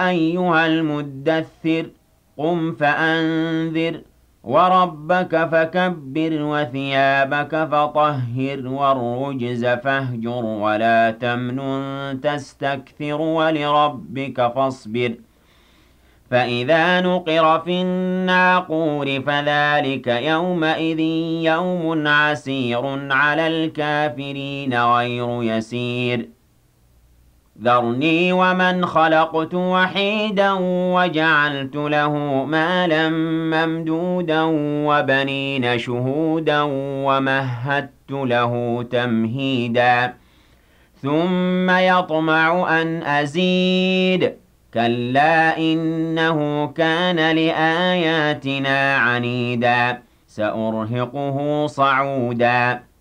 يا أيها المدثر قم فأنذر وربك فكبر وثيابك فطهر والرجز فاهجر ولا تمنن تستكثر ولربك فاصبر فإذا نقر في الناقور فذلك يومئذ يوم عسير على الكافرين غير يسير ذرني ومن خلقت وحيدا وجعلت له مالا ممدودا وبنين شهودا ومهدت له تمهيدا ثم يطمع أن أزيد كلا إنه كان لآياتنا عنيدا سأرهقه صعودا